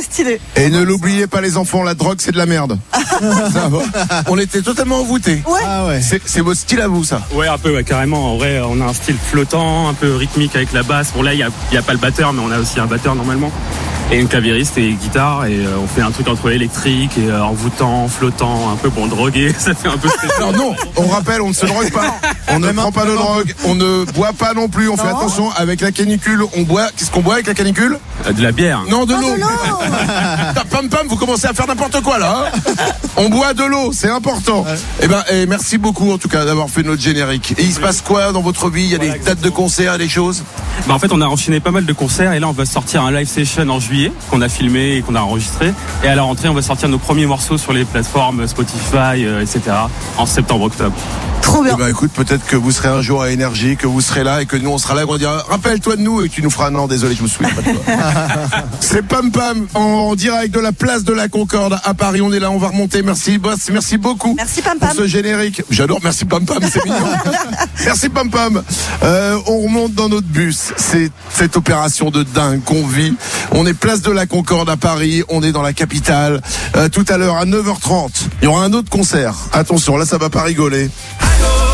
stylé. Et ne l'oubliez pas les enfants, la drogue c'est de la merde. Ça va. On était totalement envoûtés. Ouais. Ah ouais. C'est votre style à vous ça? Ouais, un peu, ouais, carrément. En vrai, on a un style flottant, un peu rythmique avec la basse. Bon, là, il y a pas le batteur, mais on a aussi un batteur normalement. Et une claviériste et guitare. Et on fait un truc entre électrique et envoûtant, flottant, un peu pour droguer. Ça fait un peu spécial. Non, on rappelle, on ne se drogue pas. On ne prend pas de drogue. On ne boit pas non plus. On fait attention avec la canicule. On boit. Qu'est-ce qu'on boit avec la canicule? De la bière. Non, de l'eau. de l'eau. Pam pam, vous commencez à faire n'importe quoi là. Hein. On boit de l'eau, c'est important. Et merci beaucoup en tout cas d'avoir fait notre générique. Et il se passe quoi dans votre vie? Il y a des dates de concert, des choses? Bah, en fait, on a enchaîné pas mal de concerts et là, on va sortir un live session en juillet qu'on a filmé et qu'on a enregistré. Et à la rentrée, on va sortir nos premiers morceaux sur les plateformes Spotify, etc. en septembre-octobre. Trop bien. Écoute, peut-être que vous serez un jour à Énergie, que vous serez là et que nous on sera là et qu'on dira rappelle-toi de nous et que tu nous feras non, désolé, je me souviens pas de toi. C'est Pam Pam en direct de la place de la Concorde à Paris. On est là, on va remonter. Merci boss, merci beaucoup. Merci Pam pour Pam. ce générique. J'adore, merci Pam Pam, c'est mignon. Merci Pam Pam. On remonte dans notre bus. C'est cette opération de dingue qu'on vit. On est place de la Concorde à Paris. On est dans la capitale. Tout à l'heure à 9h30, il y aura un autre concert. Attention, là ça va pas rigoler.